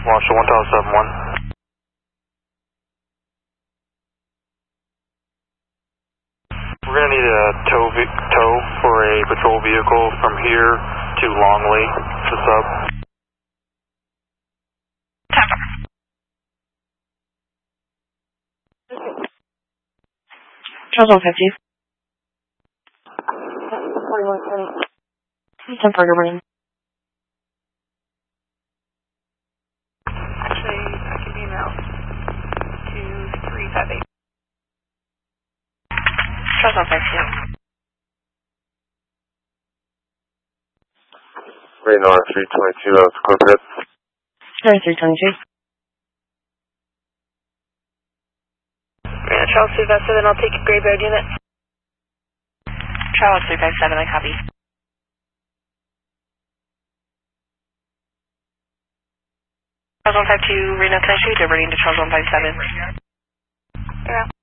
Marshall 1071. We're going to need a tow for a patrol vehicle from here to Longley, the sub. Charles 150. 4120. 10 for running. Actually, I can email 2358. Charles 150. Radar 322, that was corporate. 9322. Charles 357, I'll take a graveyard unit. Charles 357, I copy. Charles 152, Reno, can I show you diverting to Charles 157? Yeah.